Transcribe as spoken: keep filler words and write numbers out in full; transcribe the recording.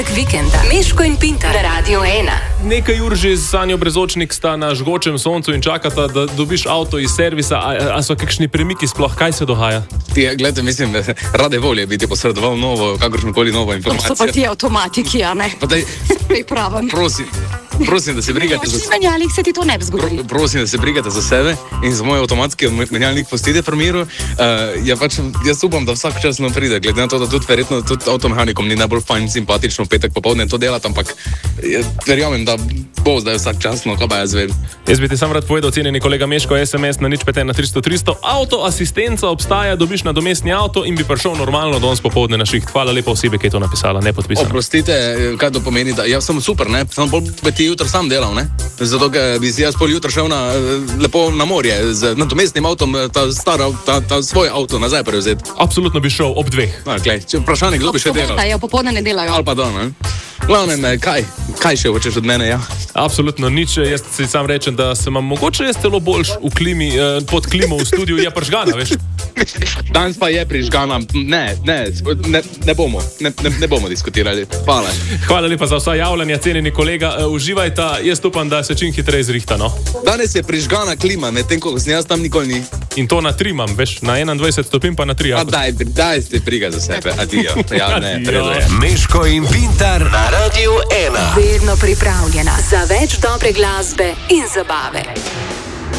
Vikenda. Meško in Pintar na Radio ena. Nekaj ur že z Sanjo Brezočnik sta na žgočem soncu in čakata, da dobiš avto iz servisa. A, a so kakšni premiki sploh? Kaj se dogaja? Ti, gledajte, mislim, rade volje bi ti posredoval novo, kakršnokoli novo informacijo. To so pa ti avtomatiki, a ne? Pa daj, pripravim. Prosim, prosim, da se brigate za sebe. Menjalnik se ti to ne bi zgodilo. Pro, prosim, da se brigate za sebe in za moj avtomatski menjalnik pustite pri miru. Uh, ja, pač, jaz upam, da vsak čas nam pride, glede na to, da tudi verjetno tudi avtomehanikom ni najbolj fajn, simpatično v petek popoldne to delati, ampak verjamem, da bo zdaj vsak čas, no, kaj pa jaz vem. Jaz bi ti sam rad povedal, cenjeni kolega Meško, es em es na nič pet ena tristo tristo. Avto asistenca obstaja, dobiš nadomestni avto in bi prišel normalno danes popoldne na šiht. Hvala lepa osebi, ki je to napisala, ne podpisala. Oprostite, kaj to pomeni, da jaz sem super, ne? Samo bolj bi ti jutro sam delal, ne? Zato, ker bi si jaz pol jutro šel na, lepo na morje z nadomestnim avtom, ta star, ta, ta svoj avto nazaj prevzeti. Absolutno bi šel ob dveh. No, klej, če vprašanje, kdo bi še delal? Da, ja, popoldne ne delajo. Ali pa da, ne? Glavnem, kaj, kaj še hočeš od mene, ja? Absolutno nič, jaz si sam rečem, da se imam mogoče jaz celo boljš v klimi, eh, pod klimo v studiu, je prižgana, veš? Danes pa je prižgana, ne, ne, ne, ne bomo, ne, ne, ne bomo diskutirali. Hvala. Hvala lepa za vsa javljanja, cenjeni kolega, uh, uživajta, jaz upam, da se čim hitreje zrihta, no? Danes je prižgana klima, medtem ko sem jaz tam nikoli ni. In to na tri imam, veš, na enaindvajset stopinj pa na tri. A daj, daj ste briga za sebe, adijo. Ja, ne, Adijo. Meško in Pintar na Radio ena. Vedno pripravljena za več dobre glasbe in zabave.